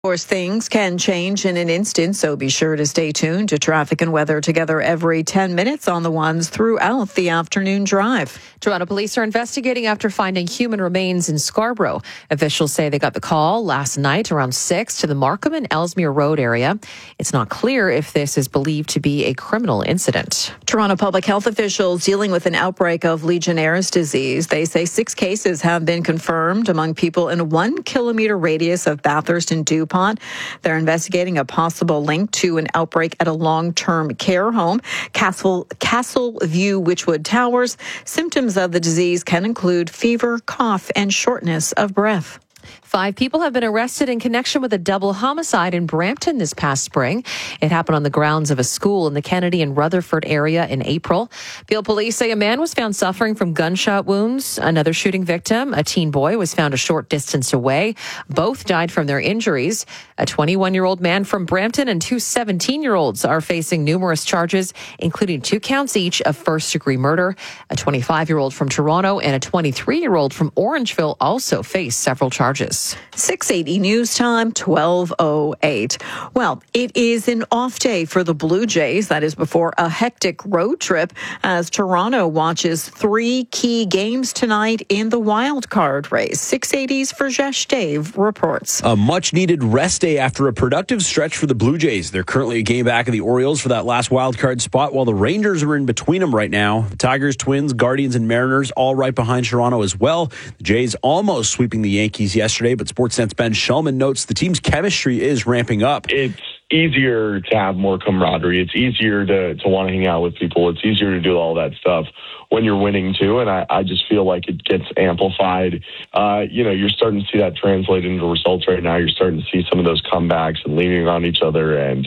Of course, things can change in an instant, so be sure to stay tuned to traffic and weather together every 10 minutes on the ones throughout the afternoon drive. Toronto police are investigating after finding human remains in Scarborough. Officials say they got the call last night around 6 to the Markham and Ellesmere Road area. It's not clear if this is believed to be a criminal incident. Toronto public health officials dealing with an outbreak of Legionnaire's disease. They say 6 cases have been confirmed among people in a 1 kilometer radius of Bathurst and DuPont. They're investigating a possible link to an outbreak at a long-term care home, Castle View Witchwood Towers. Symptoms of the disease can include fever, cough, and shortness of breath. 5 people have been arrested in connection with a double homicide in Brampton this past spring. It happened on the grounds of a school in the Kennedy and Rutherford area in April. Peel police say a man was found suffering from gunshot wounds. Another shooting victim, a teen boy, was found a short distance away. Both died from their injuries. A 21-year-old man from Brampton and 2 17-year-olds are facing numerous charges, including 2 counts each of first-degree murder. A 25-year-old from Toronto and a 23-year-old from Orangeville also face several charges. 6:80 news time, 12:08. Well, it is an off day for the Blue Jays. That is before a hectic road trip as Toronto watches 3 key games tonight in the wild card race. 680's Verjesh Dave reports. A much-needed rest day after a productive stretch for the Blue Jays. They're currently a game back of the Orioles for that last wild card spot, while the Rangers are in between them right now. The Tigers, Twins, Guardians, and Mariners all right behind Toronto as well. The Jays almost sweeping the Yankees yesterday, but Sportsnet's Ben Shulman notes the team's chemistry is ramping up. It's easier to have more camaraderie. It's easier to want to hang out with people. It's easier to do all that stuff when you're winning too. And I just feel like it gets amplified. You're starting to see that translate into results right now. You're starting to see some of those comebacks and leaning on each other. And,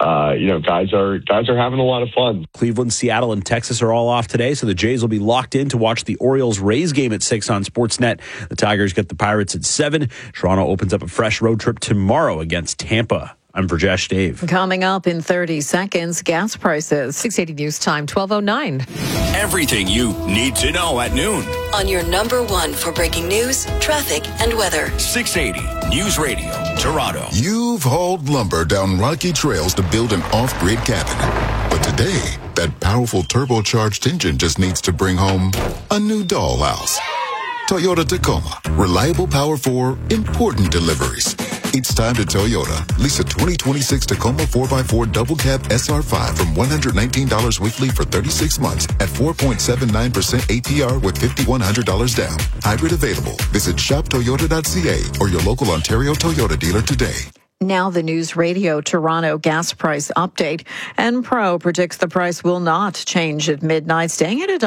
guys are having a lot of fun. Cleveland, Seattle, and Texas are all off today, so the Jays will be locked in to watch the Orioles-Rays game at 6 on Sportsnet. The Tigers get the Pirates at 7. Toronto opens up a fresh road trip tomorrow against Tampa. I'm Verjesh Dave. Coming up in 30 seconds, gas prices. 680 news time, 12:09. Everything you need to know at noon. On your number 1 for breaking news, traffic, and weather. 680 News Radio, Toronto. You've hauled lumber down rocky trails to build an off-grid cabin. But today, that powerful turbocharged engine just needs to bring home a new dollhouse. Toyota Tacoma. Reliable power for important deliveries. It's time to Toyota. Lease a 2026 Tacoma 4x4 double cab SR5 from $119 weekly for 36 months at 4.79% APR with $5,100 down. Hybrid available. Visit shoptoyota.ca or your local Ontario Toyota dealer today. Now the News Radio Toronto gas price update. Enpro predicts the price will not change at midnight, staying at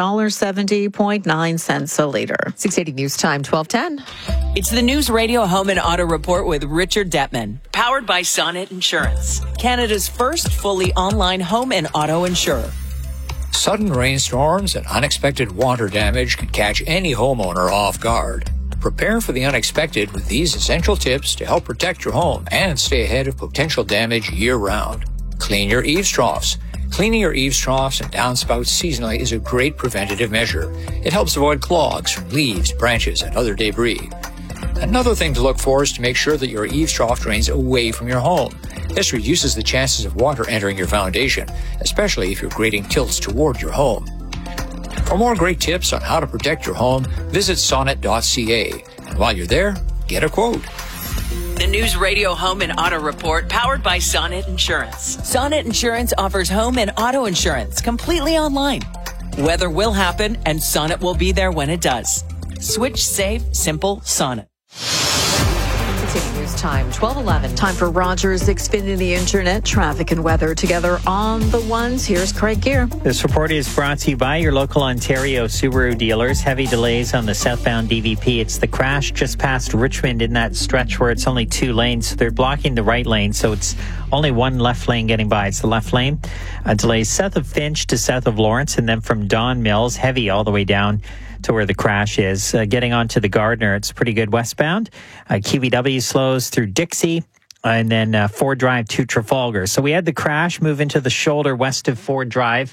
$1.70.9 a liter. 680 news time, 12:10. It's the News Radio Home and Auto Report with Richard Detman, powered by Sonnet Insurance, Canada's first fully online home and auto insurer. Sudden rainstorms and unexpected water damage can catch any homeowner off guard. Prepare for the unexpected with these essential tips to help protect your home and stay ahead of potential damage year-round. Clean your eaves troughs. Cleaning your eaves troughs and downspouts seasonally is a great preventative measure. It helps avoid clogs from leaves, branches, and other debris. Another thing to look for is to make sure that your eaves trough drains away from your home. This reduces the chances of water entering your foundation, especially if your grading tilts toward your home. For more great tips on how to protect your home, visit sonnet.ca. And while you're there, get a quote. The News Radio Home and Auto Report, powered by Sonnet Insurance. Sonnet Insurance offers home and auto insurance completely online. Weather will happen, and Sonnet will be there when it does. Switch, save, simple, Sonnet. News time, 12:11. Time for Rogers Xfinity Internet, traffic and weather together on the ones. Here's Craig Gear. This report is brought to you by your local Ontario Subaru dealers. Heavy delays on the southbound DVP. It's the crash just past Richmond in that stretch where it's only 2 lanes. So they're blocking the right lane, so it's only 1 left lane getting by. It's the left lane. Delays south of Finch to south of Lawrence, and then from Don Mills, heavy all the way down to where the crash is. Getting onto the Gardner, it's pretty good westbound. QVW slows through Dixie, and then Ford Drive to Trafalgar. So we had the crash move into the shoulder west of Ford Drive.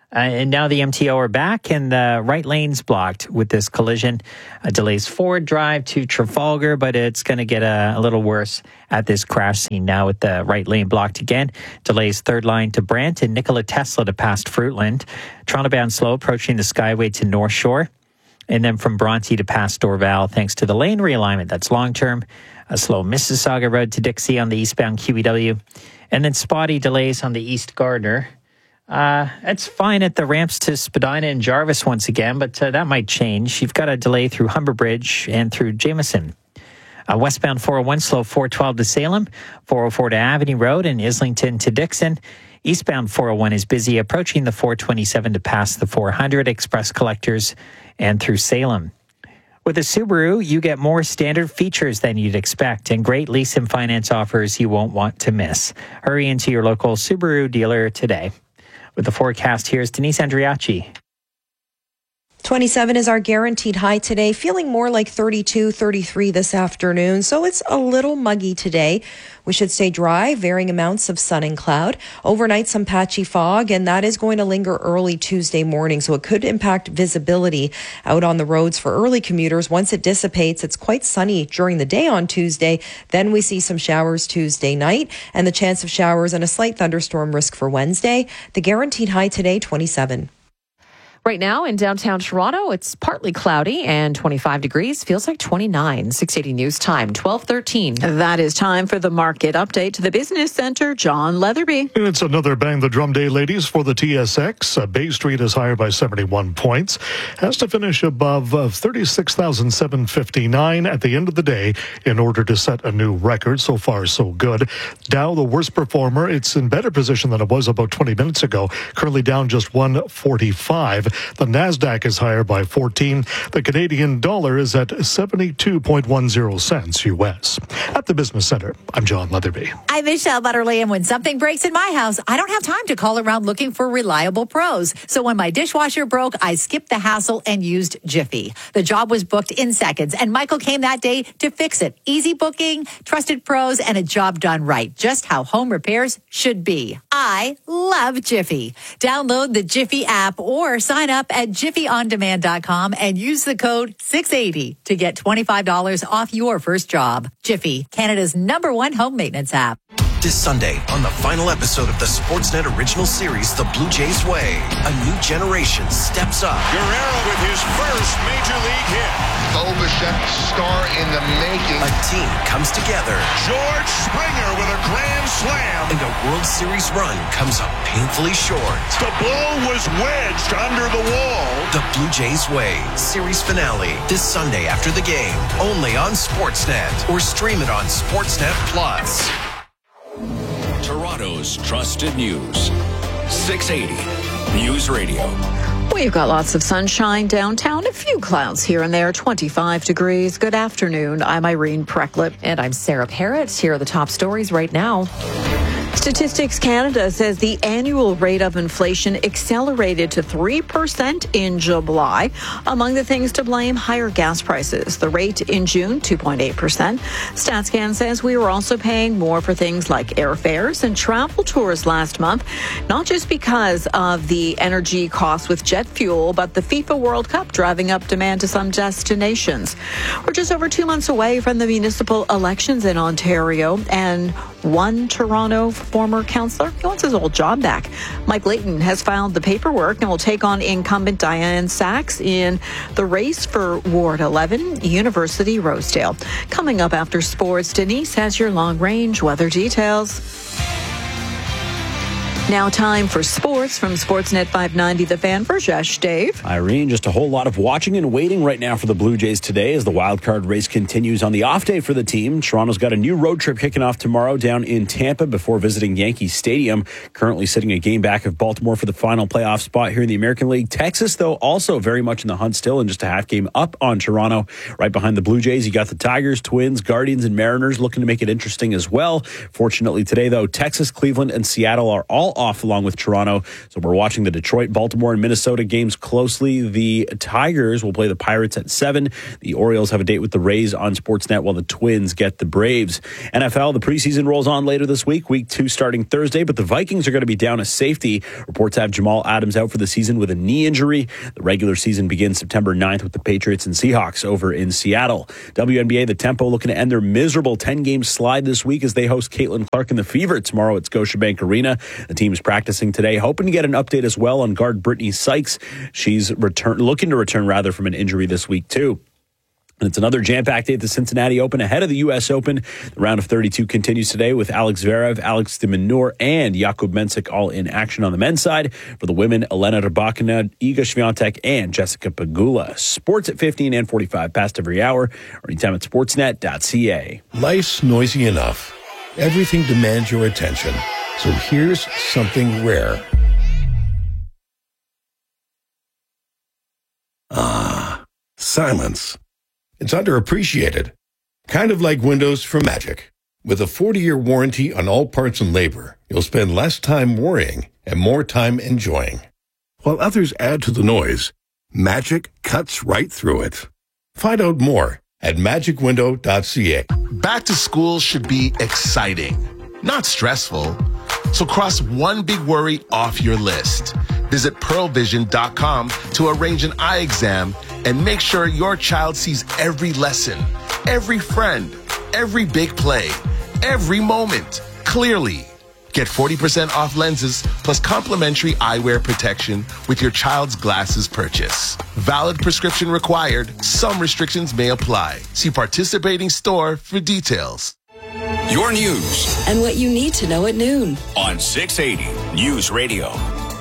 And now the MTO are back and the right lane's blocked with this collision. Delays Ford Drive to Trafalgar, but it's going to get a little worse at this crash scene now with the right lane blocked again. Delays third line to Brant and Nikola Tesla to past Fruitland. Toronto bound slow approaching the Skyway to North Shore. And then from Bronte to past Dorval thanks to the lane realignment. That's long term. A slow Mississauga Road to Dixie on the eastbound QEW. And then spotty delays on the East Gardner. It's fine at the ramps to Spadina and Jarvis once again, but that might change. You've got a delay through Humber Bridge and through Jameson. Westbound 401 slow 412 to Salem, 404 to Avenue Road and Islington to Dixon. Eastbound 401 is busy approaching the 427 to pass the 400 express collectors and through Salem. With a Subaru, you get more standard features than you'd expect and great lease and finance offers you won't want to miss. Hurry into your local Subaru dealer today. With the forecast, here's Denise Andriachi. 27 is our guaranteed high today, feeling more like 32, 33 this afternoon. So it's a little muggy today. We should stay dry, varying amounts of sun and cloud. Overnight, some patchy fog, and that is going to linger early Tuesday morning. So it could impact visibility out on the roads for early commuters. Once it dissipates, it's quite sunny during the day on Tuesday. Then we see some showers Tuesday night and the chance of showers and a slight thunderstorm risk for Wednesday. The guaranteed high today, 27. Right now in downtown Toronto, it's partly cloudy and 25 degrees. Feels like 29. 680 News Time, 12:13. That is time for the market update to the Business Center. John Leatherby. It's another bang the drum day, ladies, for the TSX. Bay Street is higher by 71 points. Has to finish above 36,759 at the end of the day in order to set a new record. So far, so good. Dow, the worst performer. It's in better position than it was about 20 minutes ago. Currently down just 145. The NASDAQ is higher by 14. The Canadian dollar is at 72.10 cents U.S. At the Business Center, I'm John Leatherby. I'm Michelle Butterly, and when something breaks in my house, I don't have time to call around looking for reliable pros. So when my dishwasher broke, I skipped the hassle and used Jiffy. The job was booked in seconds, and Michael came that day to fix it. Easy booking, trusted pros, and a job done right. Just how home repairs should be. I love Jiffy. Download the Jiffy app or sign up at jiffyondemand.com and use the code 680 to get $25 off your first job. Jiffy, Canada's #1 home maintenance app. This Sunday on the final episode of the Sportsnet original series, The Blue Jays Way, a new generation steps up. Guerrero with his first major league hit. Bo Bichette star in the making. A team comes together. George Springer with a grand slam. And a World Series run comes up painfully short. The ball was wedged under the wall. The Blue Jays Way, series finale, this Sunday after the game, only on Sportsnet, or stream it on Sportsnet Plus. Toronto's trusted news. 680 News Radio. We've got lots of sunshine downtown, a few clouds here and there, 25 degrees. Good afternoon. I'm Irene Precklip. And I'm Sarah Parrott. Here are the top stories right now. Statistics Canada says the annual rate of inflation accelerated to 3% in July. Among the things to blame, higher gas prices. The rate in June, 2.8%. StatsCan says we were also paying more for things like airfares and travel tours last month, not just because of the energy costs with jet fuel, but the FIFA World Cup driving up demand to some destinations. We're just over 2 months away from the municipal elections in Ontario, and one Toronto former councillor, he wants his old job back. Mike Layton has filed the paperwork and will take on incumbent Diane Sachs in the race for Ward 11, University Rosedale. Coming up after sports, Denise has your long-range weather details. Now time for sports from Sportsnet 590, The Fan. For Jesh, Dave. Irene, just a whole lot of watching and waiting right now for the Blue Jays today as the wildcard race continues on the off day for the team. Toronto's got a new road trip kicking off tomorrow down in Tampa before visiting Yankee Stadium. Currently sitting a game back of Baltimore for the final playoff spot here in the American League. Texas, though, also very much in the hunt still and just a half game up on Toronto. Right behind the Blue Jays, you got the Tigers, Twins, Guardians, and Mariners looking to make it interesting as well. Fortunately today, though, Texas, Cleveland, and Seattle are all off along with Toronto. So we're watching the Detroit, Baltimore, and Minnesota games closely. The Tigers will play the Pirates at 7. The Orioles have a date with the Rays on Sportsnet, while the Twins get the Braves. NFL, the preseason rolls on later this week. Week 2 starting Thursday, but the Vikings are going to be down a safety. Reports have Jamal Adams out for the season with a knee injury. The regular season begins September 9th with the Patriots and Seahawks over in Seattle. WNBA, the Tempo looking to end their miserable 10-game slide this week as they host Caitlin Clark and the Fever tomorrow at Scotiabank Arena. The team's practicing today, hoping to get an update as well on guard Brittany Sykes. She's looking to return from an injury this week too. And it's another jam-packed day at the Cincinnati Open ahead of the U.S. Open. The round of 32 continues today with Alex Zverev, Alex de Minaur, and Jakub Mensik all in action on the men's side. For the women, Elena Rybakina, Iga Swiatek, and Jessica Pegula. Sports at 15 and 45 past every hour, or anytime at sportsnet.ca. Life's noisy enough. Everything demands your attention. So here's something rare. Silence. It's underappreciated. Kind of like Windows for Magic. With a 40-year warranty on all parts and labor, you'll spend less time worrying and more time enjoying. While others add to the noise, Magic cuts right through it. Find out more at magicwindow.ca. Back to school should be exciting, not stressful. So cross one big worry off your list. Visit pearlvision.com to arrange an eye exam and make sure your child sees every lesson, every friend, every big play, every moment clearly. Get 40% off lenses plus complimentary eyewear protection with your child's glasses purchase. Valid prescription required. Some restrictions may apply. See participating store for details. Your news. And what you need to know at noon. On 680 News Radio.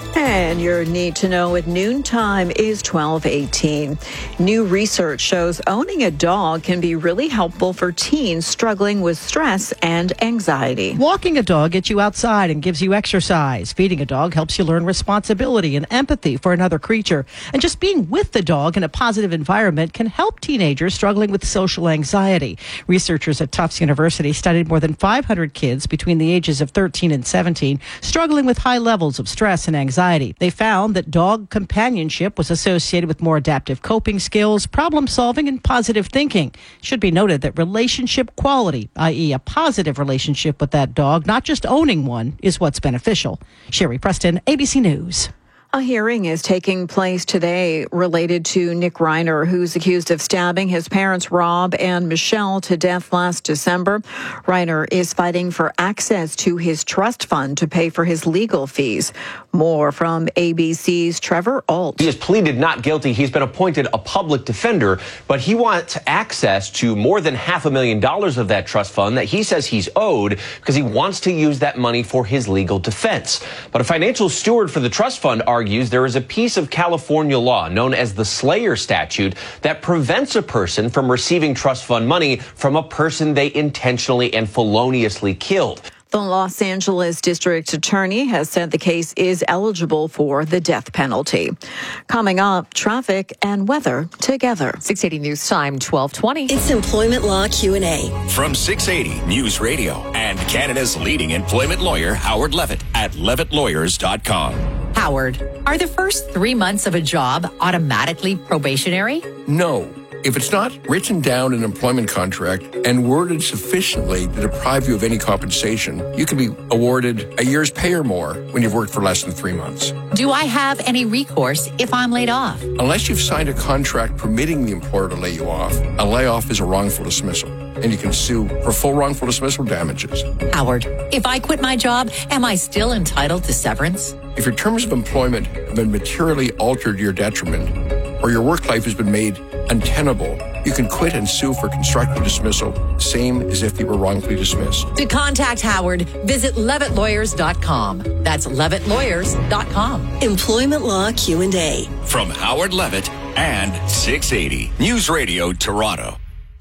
And your need to know at noontime is 12:18. New research shows owning a dog can be really helpful for teens struggling with stress and anxiety. Walking a dog gets you outside and gives you exercise. Feeding a dog helps you learn responsibility and empathy for another creature. And just being with the dog in a positive environment can help teenagers struggling with social anxiety. Researchers at Tufts University studied more than 500 kids between the ages of 13 and 17 struggling with high levels of stress and anxiety. They found that dog companionship was associated with more adaptive coping skills, problem solving, and positive thinking. It should be noted that relationship quality, i.e. a positive relationship with that dog, not just owning one, is what's beneficial. Sherry Preston, ABC News. A hearing is taking place today related to Nick Reiner, who's accused of stabbing his parents, Rob and Michelle, to death last December. Reiner is fighting for access to his trust fund to pay for his legal fees. More from ABC's Trevor Alt. He has pleaded not guilty. He's been appointed a public defender, but he wants access to more than $500,000 of that trust fund that he says he's owed because he wants to use that money for his legal defense. But a financial steward for the trust fund argues there is a piece of California law known as the Slayer statute that prevents a person from receiving trust fund money from a person they intentionally and feloniously killed. The Los Angeles District Attorney has said the case is eligible for the death penalty. Coming up, traffic and weather together. 680 News Time, 1220. It's Employment Law Q&A. From 680 News Radio and Canada's leading employment lawyer, Howard Levitt, at levittlawyers.com. Howard, are the first 3 months of a job automatically probationary? No. If it's not written down in an employment contract and worded sufficiently to deprive you of any compensation, you can be awarded a year's pay or more when you've worked for less than 3 months. Do I have any recourse if I'm laid off? Unless you've signed a contract permitting the employer to lay you off, a layoff is a wrongful dismissal, and you can sue for full wrongful dismissal damages. Howard, if I quit my job, am I still entitled to severance? If your terms of employment have been materially altered to your detriment, or your work life has been made untenable, you can quit and sue for constructive dismissal, same as if you were wrongfully dismissed. To contact Howard, visit levittlawyers.com. That's levittlawyers.com. Employment Law Q&A. From Howard Levitt and 680 News Radio Toronto.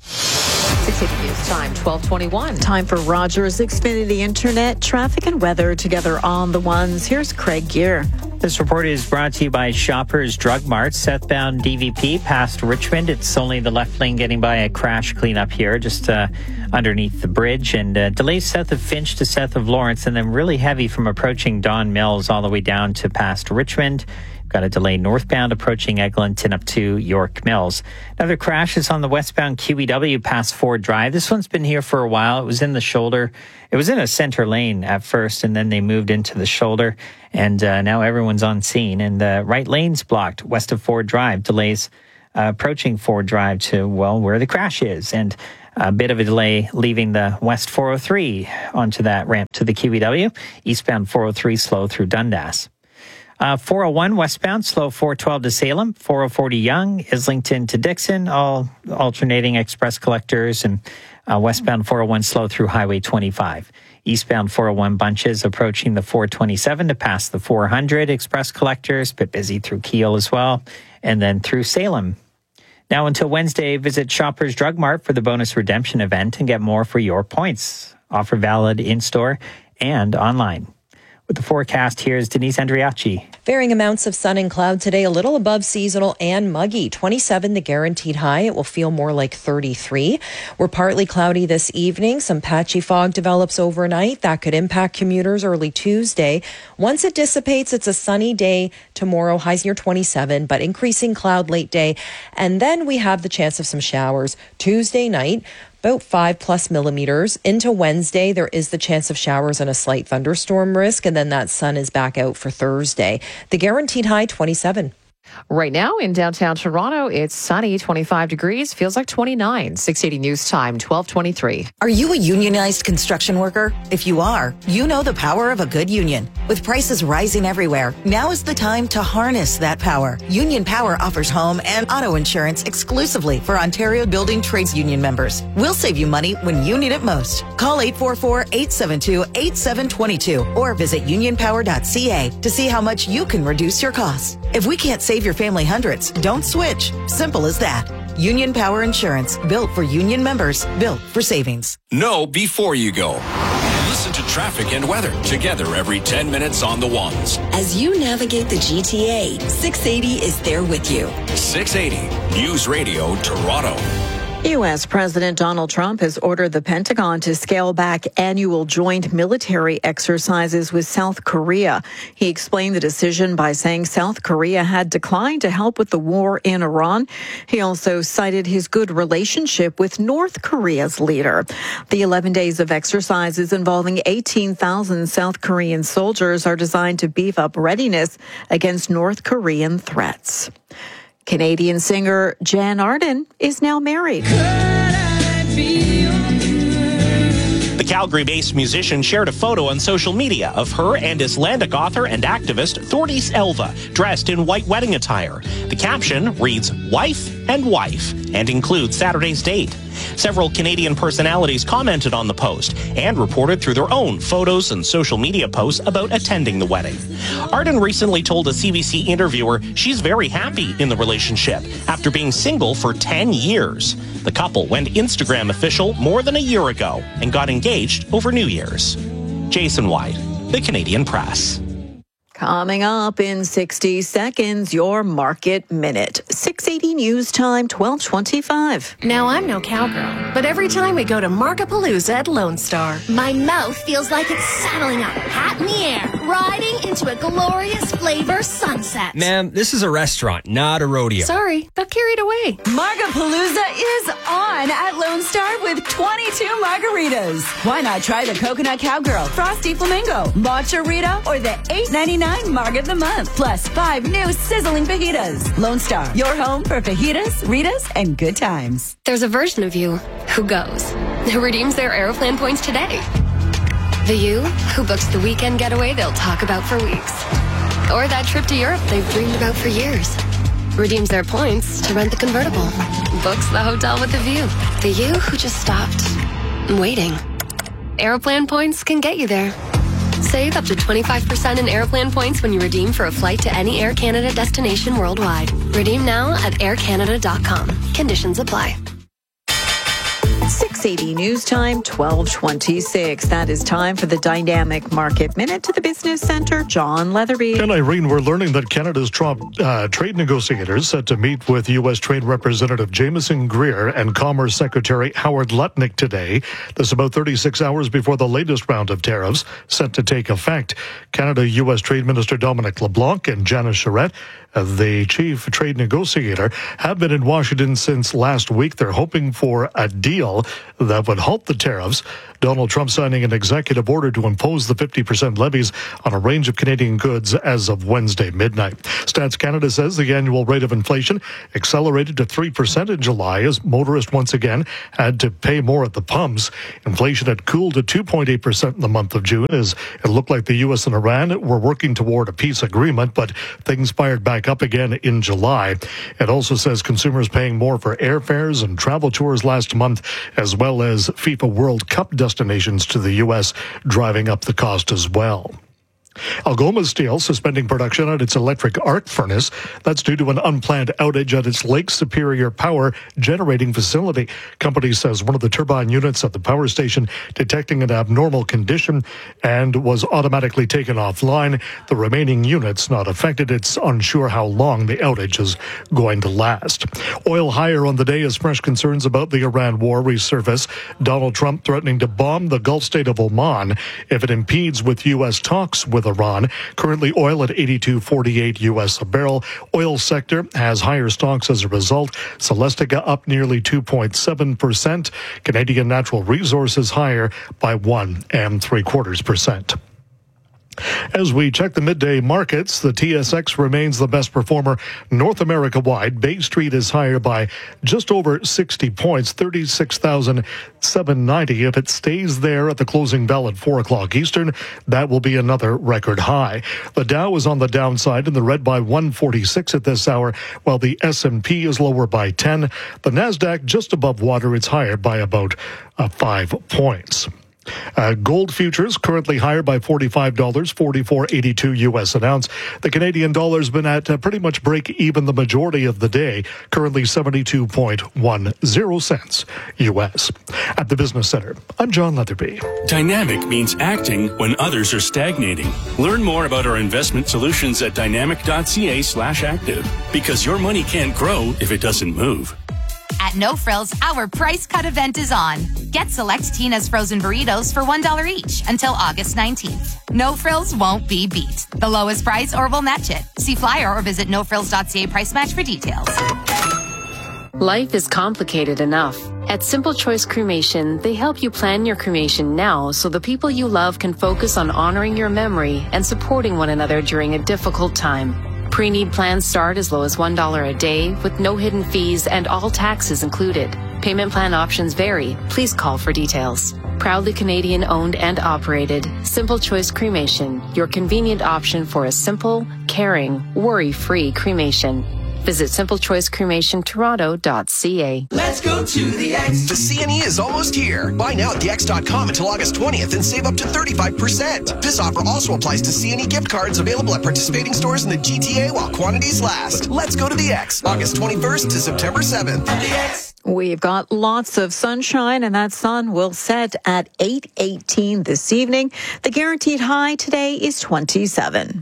680 News Time, 1221. Time for Rogers Xfinity Internet, traffic and weather together on the ones. Here's Craig Gear. This report is brought to you by Shoppers Drug Mart. Southbound DVP past Richmond. It's only the left lane getting by a crash cleanup here, just underneath the bridge. And delays south of Finch to south of Lawrence, and then really heavy from approaching Don Mills all the way down to past Richmond. Got a delay northbound approaching Eglinton up to York Mills. Another crash is on the westbound QEW past Ford Drive. This one's been here for a while. It was in the shoulder. It was in a center lane at first, and then they moved into the shoulder. And now everyone's on scene. And the right lane's blocked west of Ford Drive. Delays approaching Ford Drive to, well, where the crash is. And a bit of a delay leaving the West 403 onto that ramp to the QEW. Eastbound 403 slow through Dundas. 401 westbound, slow 412 to Salem, 404 to Young, Islington to Dixon, all alternating express collectors, and westbound 401 slow through Highway 25. Eastbound 401 bunches approaching the 427 to pass the 400 express collectors, bit busy through Kiel as well, and then through Salem. Now until Wednesday, visit Shoppers Drug Mart for the bonus redemption event and get more for your points. Offer valid in-store and online. With the forecast, here's Denise Andriachi. Varying amounts of sun and cloud today, a little above seasonal and muggy. 27 the guaranteed high. It will feel more like 33. We're partly cloudy this evening. Some patchy fog develops overnight. That could impact commuters early Tuesday. Once it dissipates, it's a sunny day tomorrow. Highs near 27, but increasing cloud late day. And then we have the chance of some showers Tuesday night. About 5+ millimeters. Into Wednesday, there is the chance of showers and a slight thunderstorm risk, and then that sun is back out for Thursday. The guaranteed high, 27. Right now in downtown Toronto, it's sunny, 25 degrees, feels like 29. 680 News Time, 12:23. Are you a unionized construction worker? If you are, you know the power of a good union. With prices rising everywhere, now is the time to harness that power. Union Power offers home and auto insurance exclusively for Ontario Building Trades Union members. We'll save you money when you need it most. Call 844-872-8722 or visit unionpower.ca to see how much you can reduce your costs. If we can't save your family hundreds, don't switch. Simple as that. Union Power Insurance, built for union members, built for savings. Know before you go. Listen to traffic and weather together every 10 minutes on the ones. As you navigate the GTA, 680 is there with you. 680 News Radio Toronto. U.S. President Donald Trump has ordered the Pentagon to scale back annual joint military exercises with South Korea. He explained the decision by saying South Korea had declined to help with the war in Iran. He also cited his good relationship with North Korea's leader. The 11 days of exercises involving 18,000 South Korean soldiers are designed to beef up readiness against North Korean threats. Canadian singer Jan Arden is now married. The Calgary-based musician shared a photo on social media of her and Icelandic author and activist Thordís Elva dressed in white wedding attire. The caption reads, "Wife and Wife," and includes Saturday's date. Several Canadian personalities commented on the post and reported through their own photos and social media posts about attending the wedding. Arden recently told a CBC interviewer she's very happy in the relationship after being single for 10 years. The couple went Instagram official more than a year ago and got engaged over New Year's. Jason White, The Canadian Press. Coming up in 60 seconds, your Market Minute. 680 News Time, 12:25. Now, I'm no cowgirl, but every time we go to Markapalooza at Lone Star, my mouth feels like it's saddling up, hat in the air, riding into a glorious flavor sunset. Ma'am, this is a restaurant, not a rodeo. Sorry, got carried away. Markapalooza is on at Lone Star with 22 margaritas. Why not try the Coconut Cowgirl, Frosty Flamingo, Matcha Rita, or the $8.99 Marg of the Month, plus 5 new sizzling fajitas. Lone Star, your home for fajitas, Ritas, and good times. There's a version of you who goes, who redeems their Aeroplan points today. The you who books the weekend getaway they'll talk about for weeks. Or that trip to Europe they've dreamed about for years. Redeems their points to rent the convertible. Books the hotel with the view. The you who just stopped waiting. Aeroplan points can get you there. Save up to 25% in Aeroplan points when you redeem for a flight to any Air Canada destination worldwide. Redeem now at aircanada.com. Conditions apply. 6 680 news time, 12:26. That is time for the Dynamic Market Minute to the Business Center. John Leatherby. And Irene, we're learning that Canada's trade negotiators set to meet with U.S. Trade Representative Jameson Greer and Commerce Secretary Howard Lutnick today. This about 36 hours before the latest round of tariffs set to take effect. Canada-U.S. Trade Minister Dominic LeBlanc and Janice Charette, the chief trade negotiator, have been in Washington since last week. They're hoping for a deal that would halt the tariffs. Donald Trump signing an executive order to impose the 50% levies on a range of Canadian goods as of Wednesday midnight. Stats Canada says the annual rate of inflation accelerated to 3% in July as motorists once again had to pay more at the pumps. Inflation had cooled to 2.8% in the month of June as it looked like the U.S. and Iran were working toward a peace agreement, but things fired back up again in July. It also says consumers paying more for airfares and travel tours last month, as well as FIFA World Cup destinations to the U.S. driving up the cost as well. Algoma Steel suspending production at its electric arc furnace. That's due to an unplanned outage at its Lake Superior power generating facility. Company says one of the turbine units at the power station detecting an abnormal condition and was automatically taken offline. The remaining units not affected. It's unsure how long the outage is going to last. Oil higher on the day as fresh concerns about the Iran war resurface. Donald Trump threatening to bomb the Gulf state of Oman if it impedes with U.S. talks with Iran. Currently oil at $82.48 U.S. a barrel. Oil sector has higher stocks as a result. Celestica up nearly 2.7%. Canadian Natural Resources higher by 1.75%. As we check the midday markets, the TSX remains the best performer North America-wide. Bay Street is higher by just over 60 points, 36,790. If it stays there at the closing bell at 4 o'clock Eastern, that will be another record high. The Dow is on the downside in the red by 146 at this hour, while the S&P is lower by 10. The NASDAQ just above water. It's higher by about 5 points. Gold futures currently higher by $45, $44.82 U.S. an ounce. The Canadian dollar's been at pretty much break even the majority of the day, currently 72.10 cents U.S. At the Business Center, I'm John Leatherby. Dynamic means acting when others are stagnating. Learn more about our investment solutions at dynamic.ca/active, because your money can't grow if it doesn't move. At No Frills, our price cut event is on. Get select Tina's frozen burritos for $1 each until August 19th. No Frills won't be beat. The lowest price or we'll match it. See flyer or visit nofrills.ca price match for details. Life is complicated enough. At Simple Choice Cremation, they help you plan your cremation now so the people you love can focus on honoring your memory and supporting one another during a difficult time. Pre-need plans start as low as $1 a day with no hidden fees and all taxes included. Payment plan options vary. Please call for details. Proudly Canadian owned and operated, Simple Choice Cremation, your convenient option for a simple, caring, worry-free cremation. Visit simplechoicecremationtoronto.ca. Let's go to the X. The CNE is almost here. Buy now at thex.com until August 20th and save up to 35%. This offer also applies to CNE gift cards available at participating stores in the GTA while quantities last. Let's go to the X. August 21st to September 7th. The X. We've got lots of sunshine, and that sun will set at 8:18 this evening. The guaranteed high today is 27.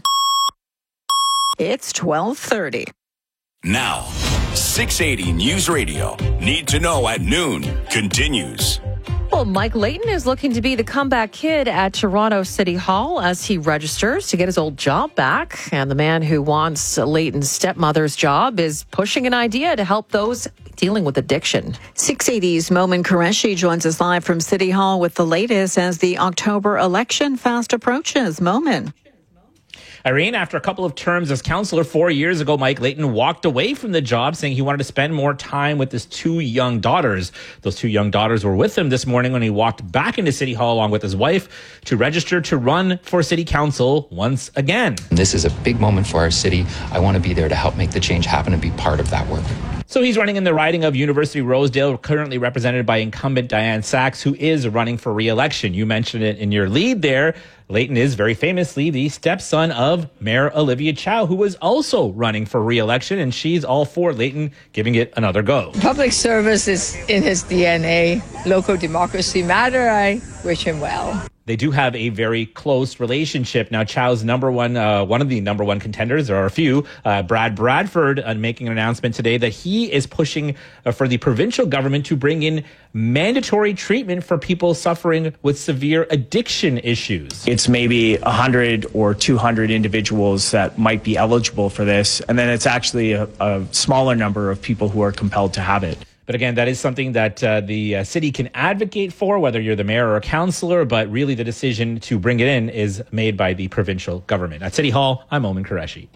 It's 12:30. Now, 680 News Radio. Need to know at noon continues. Well, Mike Layton is looking to be the comeback kid at Toronto City Hall as he registers to get his old job back. And the man who wants Layton's stepmother's job is pushing an idea to help those dealing with addiction. 680's Momin Qureshi joins us live from City Hall with the latest as the October election fast approaches. Momin. Irene, after a couple of terms as councillor 4 years ago, Mike Layton walked away from the job, saying he wanted to spend more time with his 2 young daughters. Those 2 young daughters were with him this morning when he walked back into City Hall along with his wife to register to run for City Council once again. This is a big moment for our city. I want to be there to help make the change happen and be part of that work. So he's running in the riding of University Rosedale, currently represented by incumbent Diane Sachs, who is running for re-election. You mentioned it in your lead there. Layton is very famously the stepson of Mayor Olivia Chow, who was also running for re-election, and she's all for Layton giving it another go. Public service is in his DNA. Local democracy matter. I wish him well. They do have a very close relationship. Now, Chow's one of the number one contenders, there are a few, Brad Bradford, making an announcement today that he is pushing for the provincial government to bring in mandatory treatment for people suffering with severe addiction issues. It's maybe 100 or 200 individuals that might be eligible for this, and then it's actually a smaller number of people who are compelled to have it. But again, that is something that the city can advocate for, whether you're the mayor or a councillor, but really the decision to bring it in is made by the provincial government. At City Hall, I'm Omen Qureshi.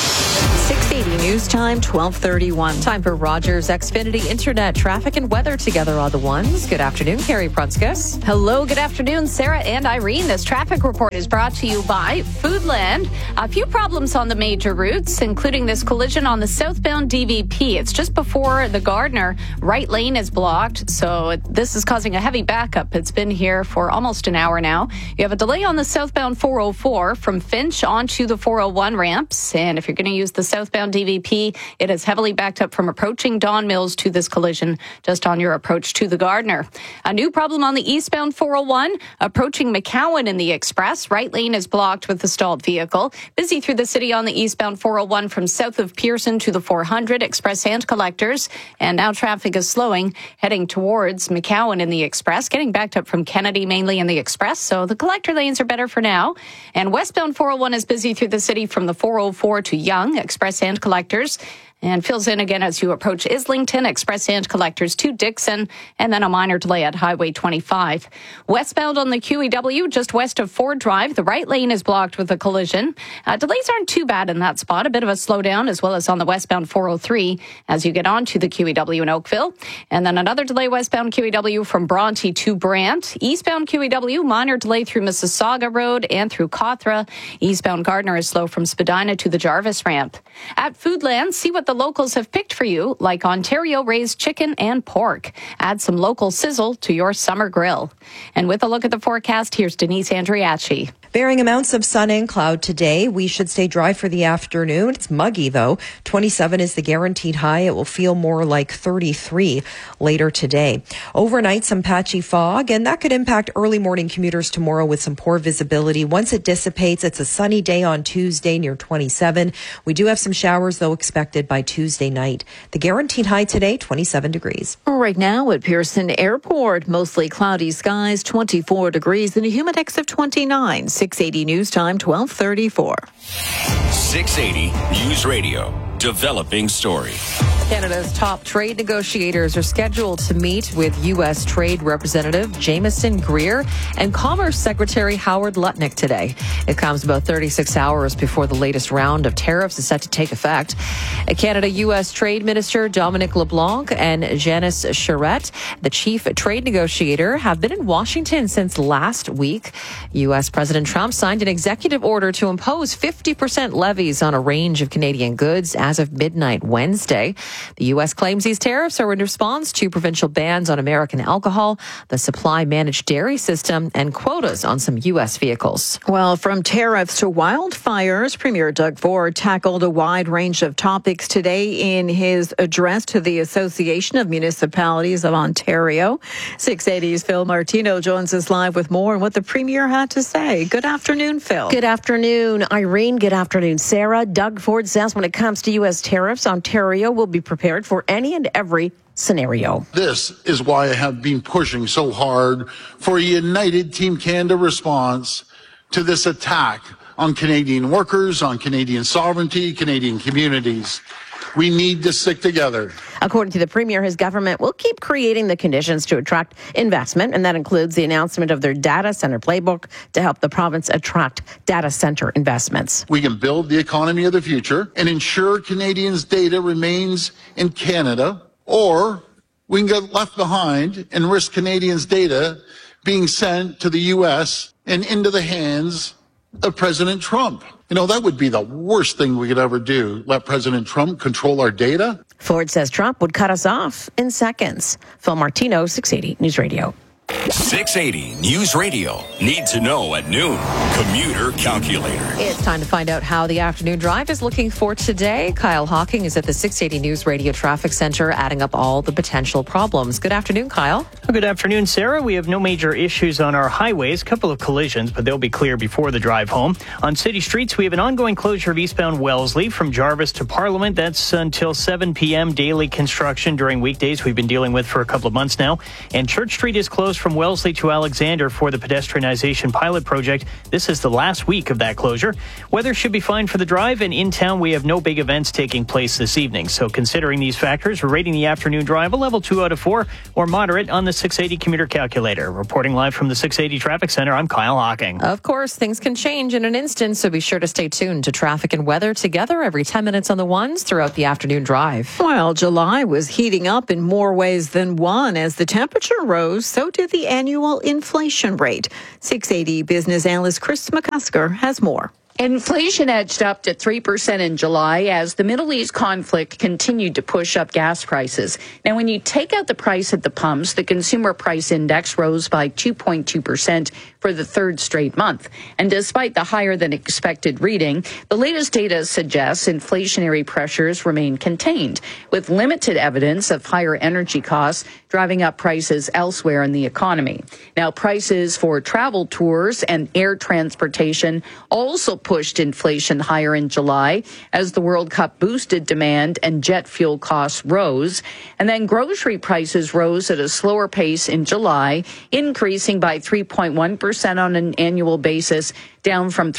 680 News Time, 1231. Time for Rogers Xfinity Internet traffic and weather together on the ones. Good afternoon, Carrie Prunskis. Hello, good afternoon, Sarah and Irene. This traffic report is brought to you by Foodland. A few problems on the major routes, including this collision on the southbound DVP. It's just before the Gardner. Right lane is blocked, so this is causing a heavy backup. It's been here for almost an hour now. You have a delay on the southbound 404 from Finch onto the 401 ramps, and if you're going to use the southbound DVP, it is heavily backed up from approaching Don Mills to this collision just on your approach to the Gardner. A new problem on the eastbound 401 approaching McCowan in the Express. Right lane is blocked with the stalled vehicle. Busy through the city on the eastbound 401 from south of Pearson to the 400 Express and Collectors. And now traffic is slowing, heading towards McCowan in the Express, getting backed up from Kennedy mainly in the Express. So the collector lanes are better for now. And westbound 401 is busy through the city from the 404 to Yonge, Express and Collectors, and fills in again as you approach Islington, Express and Collectors to Dixon, and then a minor delay at Highway 25. Westbound on the QEW, just west of Ford Drive, the right lane is blocked with a collision. Delays aren't too bad in that spot, a bit of a slowdown, as well as on the westbound 403 as you get onto the QEW in Oakville. And then another delay westbound QEW from Bronte to Brant. Eastbound QEW, minor delay through Mississauga Road and through Cawthra. Eastbound Gardner is slow from Spadina to the Jarvis ramp. At Foodland, see what the locals have picked for you, like Ontario raised chicken and pork. Add some local sizzle to your summer grill. And with a look at the forecast, here's Denise Andriachi. Varying amounts of sun and cloud today. We should stay dry for the afternoon. It's muggy, though. 27 is the guaranteed high. It will feel more like 33 later today. Overnight, some patchy fog, and that could impact early morning commuters tomorrow with some poor visibility. Once it dissipates, it's a sunny day on Tuesday near 27. We do have some showers, though, expected by Tuesday night. The guaranteed high today, 27 degrees. Right now at Pearson Airport, mostly cloudy skies, 24 degrees, and a humidex of 29. 680 News Time, 1234. 680 News Radio. Developing story. Canada's top trade negotiators are scheduled to meet with U.S. Trade Representative Jameson Greer and Commerce Secretary Howard Lutnick today. It comes about 36 hours before the latest round of tariffs is set to take effect. Canada-U.S. Trade Minister Dominic LeBlanc and Janice Charette, the chief trade negotiator, have been in Washington since last week. U.S. President Trump signed an executive order to impose 50% levies on a range of Canadian goods as of midnight Wednesday. The U.S. claims these tariffs are in response to provincial bans on American alcohol, the supply managed dairy system, and quotas on some U.S. vehicles. Well, from tariffs to wildfires, Premier Doug Ford tackled a wide range of topics today in his address to the Association of Municipalities of Ontario. 680's Phil Martino joins us live with more on what the Premier had to say. Good afternoon, Phil. Good afternoon, Irene. Good afternoon, Sarah. Doug Ford says when it comes to U.S. tariffs, Ontario will be prepared for any and every scenario. This is why I have been pushing so hard for a united Team Canada response to this attack on Canadian workers, on Canadian sovereignty, Canadian communities. We need to stick together. According to the Premier, his government will keep creating the conditions to attract investment, and that includes the announcement of their data center playbook to help the province attract data center investments. We can build the economy of the future and ensure Canadians' data remains in Canada, or we can get left behind and risk Canadians' data being sent to the U.S. and into the hands of President Trump. You know, that would be the worst thing we could ever do, let President Trump control our data. Ford says Trump would cut us off in seconds. Phil Martino, 680 News Radio. 680 News Radio. Need to know at noon. Commuter Calculator. It's time to find out how the afternoon drive is looking for today. Kyle Hawking is at the 680 News Radio Traffic Center, adding up all the potential problems. Good afternoon, Kyle. Good afternoon, Sarah. We have no major issues on our highways. A couple of collisions, but they'll be clear before the drive home. On city streets, we have an ongoing closure of eastbound Wellesley from Jarvis to Parliament. That's until 7 p.m. Daily construction during weekdays we've been dealing with for a couple of months now. And Church Street is closed from Wellesley to Alexander for the pedestrianization pilot project. This is the last week of that closure. Weather should be fine for the drive, and in town we have no big events taking place this evening. So considering these factors, we're rating the afternoon drive a level 2 out of 4 or moderate on the 680 commuter calculator. Reporting live from the 680 Traffic Center, I'm Kyle Hawking. Of course, things can change in an instant, so be sure to stay tuned to traffic and weather together every 10 minutes on the ones throughout the afternoon drive. Well, July was heating up in more ways than one. As the temperature rose, so did the annual inflation rate. 680 business analyst Chris McCusker has more. Inflation edged up to 3% in July as the Middle East conflict continued to push up gas prices. Now, when you take out the price at the pumps, the consumer price index rose by 2.2% for the third straight month. And despite the higher than expected reading, the latest data suggests inflationary pressures remain contained, with limited evidence of higher energy costs driving up prices elsewhere in the economy. Now, prices for travel tours and air transportation also pushed inflation higher in July as the World Cup boosted demand and jet fuel costs rose. And then grocery prices rose at a slower pace in July, increasing by 3.1% on an annual basis, down from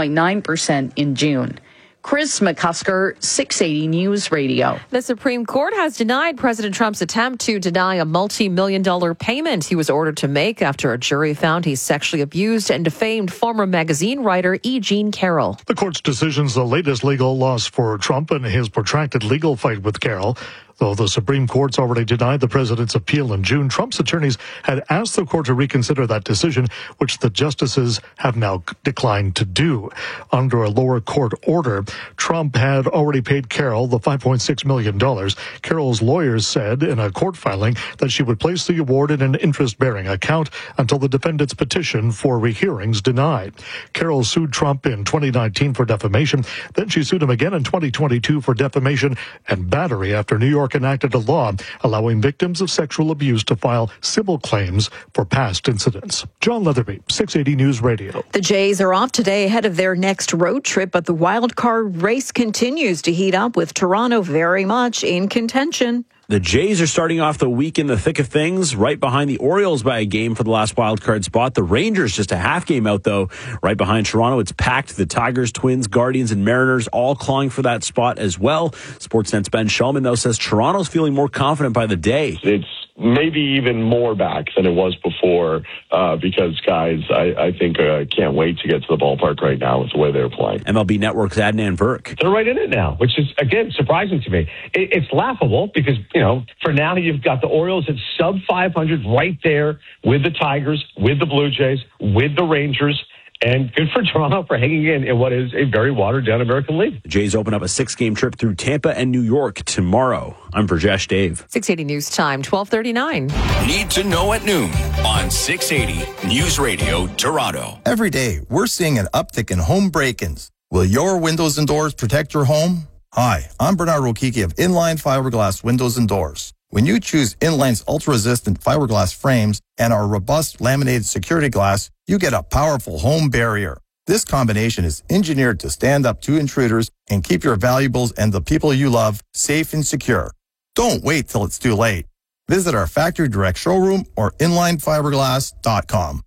3.9% in June. Chris McCusker, 680 News Radio. The Supreme Court has denied President Trump's attempt to deny a multi-million-dollar payment he was ordered to make after a jury found he sexually abused and defamed former magazine writer E. Jean Carroll. The court's decision is the latest legal loss for Trump in his protracted legal fight with Carroll. Though the Supreme Court's already denied the president's appeal in June, Trump's attorneys had asked the court to reconsider that decision, which the justices have now declined to do. Under a lower court order, Trump had already paid Carroll the $5.6 million. Carroll's lawyers said in a court filing that she would place the award in an interest-bearing account until the defendant's petition for rehearing's denied. Carroll sued Trump in 2019 for defamation. Then she sued him again in 2022 for defamation and battery after New York enacted a law allowing victims of sexual abuse to file civil claims for past incidents. John Leatherby, 680 News Radio. The Jays are off today ahead of their next road trip, but the wild card race continues to heat up with Toronto very much in contention. The Jays are starting off the week in the thick of things, right behind the Orioles by a game for the last wildcard spot. The Rangers just a half game out, though. Right behind Toronto, it's packed. The Tigers, Twins, Guardians, and Mariners all clawing for that spot as well. Sportsnet's Ben Shulman, though, says Toronto's feeling more confident by the day. It's maybe even more back than it was before because guys, I think, can't wait to get to the ballpark right now with the way they're playing. MLB Network's Adnan Burke. They're right in it now, which is, again, surprising to me. It's laughable because, you know, for now you've got the Orioles at sub 500 right there with the Tigers, with the Blue Jays, with the Rangers. And good for Toronto for hanging in what is a very watered-down American League. The Jays open up a 6-game trip through Tampa and New York tomorrow. I'm Rajesh Dave. 680 News Time, 12:39. Need to know at noon on 680 News Radio Toronto. Every day, we're seeing an uptick in home break-ins. Will your windows and doors protect your home? Hi, I'm Bernard Rokiki of Inline Fiberglass Windows and Doors. When you choose Inline's ultra-resistant fiberglass frames and our robust laminated security glass, you get a powerful home barrier. This combination is engineered to stand up to intruders and keep your valuables and the people you love safe and secure. Don't wait till it's too late. Visit our factory direct showroom or inlinefiberglass.com.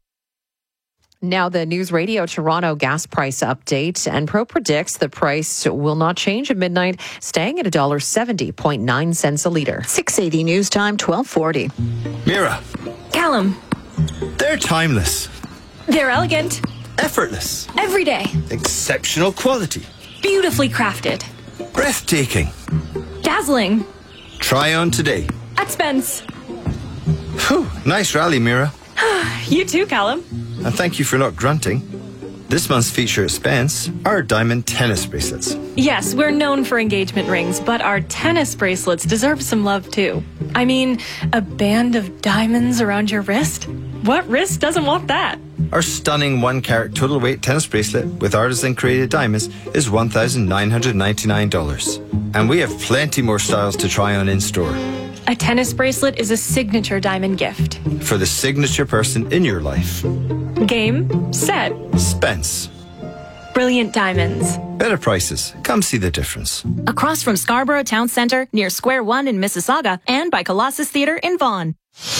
Now the News Radio Toronto gas price update. Enpro predicts the price will not change at midnight, staying at $1.70.9 a litre. 680 News Time, 1240. Mira. Callum. They're timeless. They're elegant. Effortless. Every day. Exceptional quality. Beautifully crafted. Breathtaking. Dazzling. Try on today. At Spence. Whew, nice rally, Mira. You too, Callum. And thank you for not grunting. This month's feature at Spence are diamond tennis bracelets. Yes, we're known for engagement rings, but our tennis bracelets deserve some love too. I mean, a band of diamonds around your wrist? What wrist doesn't want that? Our stunning 1-carat total weight tennis bracelet with artisan-created diamonds is $1,999. And we have plenty more styles to try on in-store. A tennis bracelet is a signature diamond gift. For the signature person in your life. Game, set, Spence. Brilliant Diamonds. Better prices. Come see the difference. Across from Scarborough Town Centre, near Square One in Mississauga, and by Colossus Theatre in Vaughan.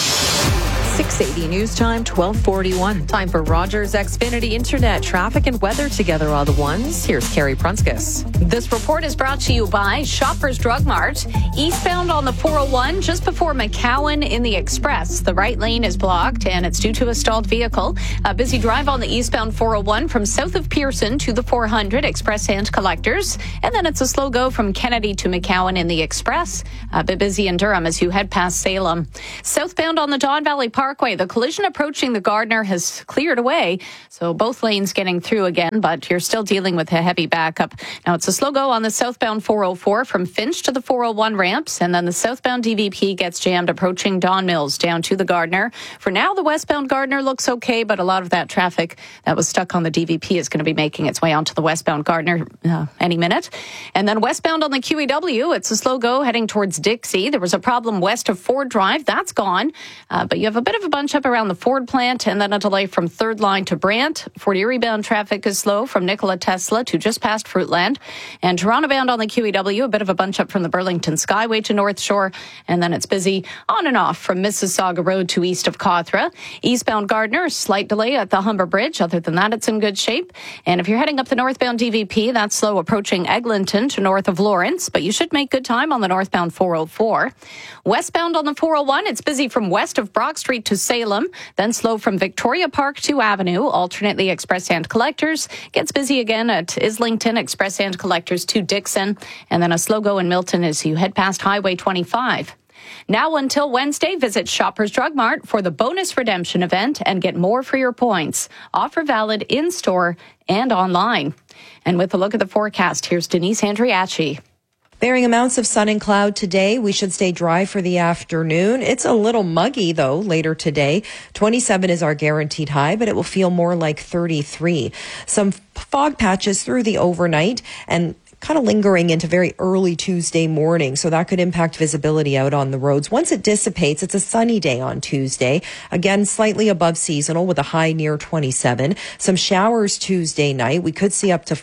680 News Time, 1241. Time for Rogers Xfinity Internet. Traffic and weather together are the ones. Here's Carrie Prunskis. This report is brought to you by Shoppers Drug Mart. Eastbound on the 401, just before McCowan in the Express. The right lane is blocked, and it's due to a stalled vehicle. A busy drive on the eastbound 401 from south of Pearson to the 400 Express Hand Collectors. And then it's a slow go from Kennedy to McCowan in the Express. A bit busy in Durham as you head past Salem. Southbound on the Don Valley Parkway, the collision approaching the Gardner has cleared away, so both lanes getting through again, but you're still dealing with a heavy backup. Now it's a slow go on the southbound 404 from Finch to the 401 ramps, and then the southbound DVP gets jammed approaching Don Mills down to the Gardner. For now, the westbound Gardner looks okay, but a lot of that traffic that was stuck on the DVP is going to be making its way onto the westbound Gardner any minute. And then westbound on the QEW, it's a slow go heading towards Dixie. There was a problem west of Ford Drive. That's gone, but you have a bit of a bunch up around the Ford plant, and then a delay from Third Line to Brant. Fort Erie bound traffic is slow from Nikola Tesla to just past Fruitland. And Toronto bound on the QEW, a bit of a bunch up from the Burlington Skyway to North Shore, and then it's busy on and off from Mississauga Road to east of Cawthra. Eastbound Gardner, slight delay at the Humber Bridge. Other than that, it's in good shape. And if you're heading up the northbound DVP, that's slow approaching Eglinton to north of Lawrence, but you should make good time on the northbound 404. Westbound on the 401, it's busy from west of Brock Street to Salem, then slow from Victoria Park to Avenue, alternately Express Hand Collectors. Gets busy again at Islington, Express Hand Collectors to Dixon, and then a slow go in Milton as you head past Highway 25. Now until Wednesday, visit Shoppers Drug Mart for the bonus redemption event and get more for your points. Offer valid in-store and online. And with a look at the forecast, here's Denise Andriachi. Varying amounts of sun and cloud today. We should stay dry for the afternoon. It's a little muggy, though, later today. 27 is our guaranteed high, but it will feel more like 33. Some fog patches through the overnight and kind of lingering into very early Tuesday morning, so that could impact visibility out on the roads. Once it dissipates, it's a sunny day on Tuesday. Again, slightly above seasonal with a high near 27. Some showers Tuesday night. We could see up to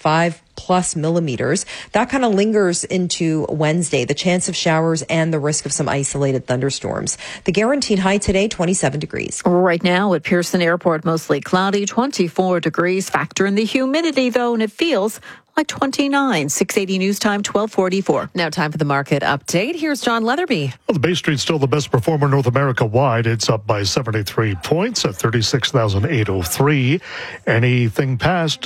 5+ millimeters. That kind of lingers into Wednesday, the chance of showers and the risk of some isolated thunderstorms. The guaranteed high today, 27 degrees. Right now at Pearson Airport, mostly cloudy, 24 degrees. Factor in the humidity, though, and it feels like 29. 680 News Time, 1244. Now time for the market update. Here's John Leatherby. Well, the Bay Street's still the best performer North America wide. It's up by 73 points at 36,803. Anything past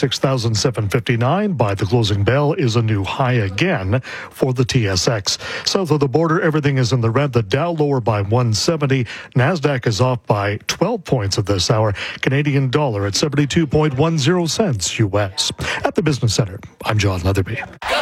36,759 by the closing bell is a new high again for the TSX. South of the border, everything is in the red. The Dow lower by 170. NASDAQ is off by 12 points at this hour. Canadian dollar at 72.10 cents U.S. At the Business Center, I'm John Leatherby.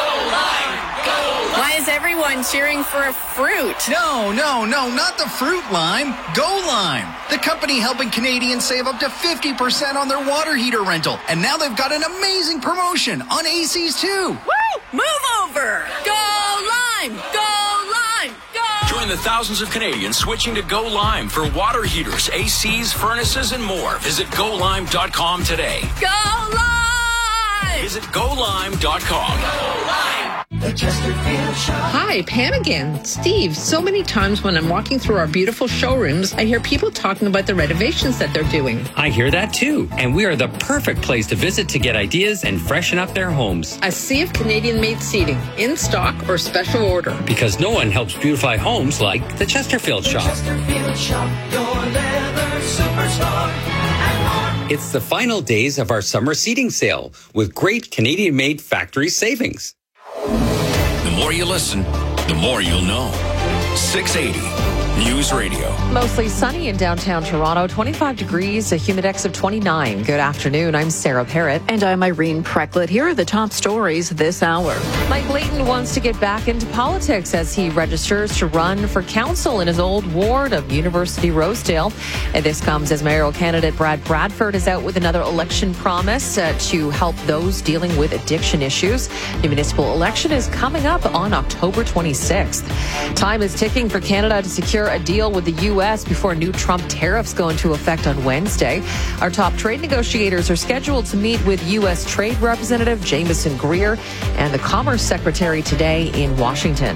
Why is everyone cheering for a fruit? No, not the fruit lime. Go Lime, the company helping Canadians save up to 50% on their water heater rental. And now they've got an amazing promotion on ACs too. Woo! Move over! Go Lime! Go Lime! Go! Join the thousands of Canadians switching to Go Lime for water heaters, ACs, furnaces, and more. Visit GoLime.com today. Go Lime! Visit GoLime.com. Go Lime! Hi, Pam again. Steve, so many times when I'm walking through our beautiful showrooms, I hear people talking about the renovations that they're doing. I hear that too, and we are the perfect place to visit to get ideas and freshen up their homes. A sea of Canadian-made seating, in stock or special order. Because no one helps beautify homes like the Chesterfield Shop. Chesterfield Shop, your leather superstar. It's the final days of our summer seating sale with great Canadian-made factory savings. The more you listen, the more you'll know. 680 News Radio. Mostly sunny in downtown Toronto, 25 degrees, a humidex of 29. Good afternoon. I'm Sarah Parrott. And I'm Irene Precklett. Here are the top stories this hour. Mike Layton wants to get back into politics as he registers to run for council in his old ward of University Rosedale. And this comes as mayoral candidate Brad Bradford is out with another election promise to help those dealing with addiction issues. The municipal election is coming up on October 26th. Time is ticking for Canada to secure a deal with the U.S. before new Trump tariffs go into effect on Wednesday. Our top trade negotiators are scheduled to meet with U.S. Trade Representative Jameson Greer and the Commerce Secretary today in Washington.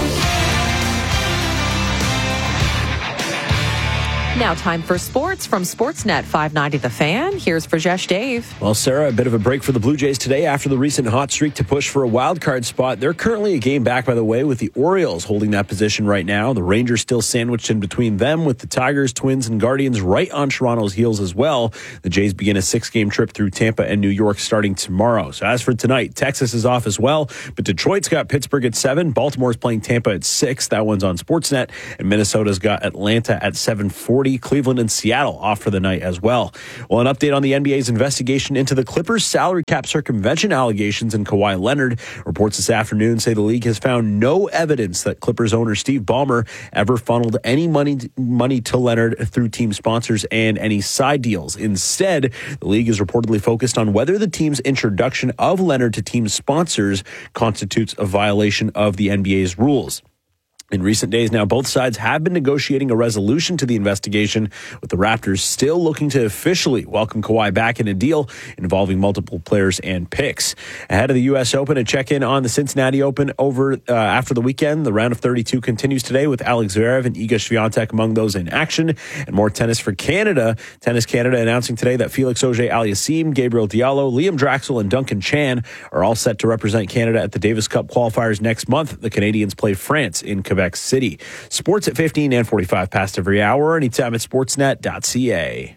Now time for sports from Sportsnet 590 The Fan. Here's Frajesh Dave. Well, Sarah, a bit of a break for the Blue Jays today after the recent hot streak to push for a wild card spot. They're currently a game back, by the way, with the Orioles holding that position right now. The Rangers still sandwiched in between them with the Tigers, Twins, and Guardians right on Toronto's heels as well. The Jays begin a 6-game trip through Tampa and New York starting tomorrow. So as for tonight, Texas is off as well, but Detroit's got Pittsburgh at 7. Baltimore's playing Tampa at 6. That one's on Sportsnet. And Minnesota's got Atlanta at 7:40. Cleveland and Seattle off for the night as well. Well, an update on the NBA's investigation into the Clippers' salary cap circumvention allegations and Kawhi Leonard. Reports this afternoon say the league has found no evidence that Clippers owner Steve Ballmer ever funneled any money to Leonard through team sponsors and any side deals. Instead, the league is reportedly focused on whether the team's introduction of Leonard to team sponsors constitutes a violation of the NBA's rules. In recent days now, both sides have been negotiating a resolution to the investigation, with the Raptors still looking to officially welcome Kawhi back in a deal involving multiple players and picks. Ahead of the U.S. Open, a check-in on the Cincinnati Open after the weekend. The round of 32 continues today with Alex Zverev and Iga Swiatek among those in action. And more tennis for Canada. Tennis Canada announcing today that Felix Auger-Aliassime, Gabriel Diallo, Liam Draxl, and Duncan Chan are all set to represent Canada at the Davis Cup qualifiers next month. The Canadians play France in Quebec City. Sports at 15 and 45 past every hour, anytime at sportsnet.ca.